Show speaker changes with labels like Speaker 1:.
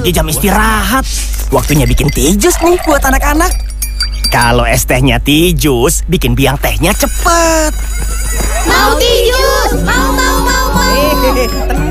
Speaker 1: lagi jam istirahat. Waktunya bikin teh jus nih buat anak-anak. Kalau es tehnya teh jus, bikin biang tehnya cepet.
Speaker 2: Mau teh jus, mau.
Speaker 1: Tenang.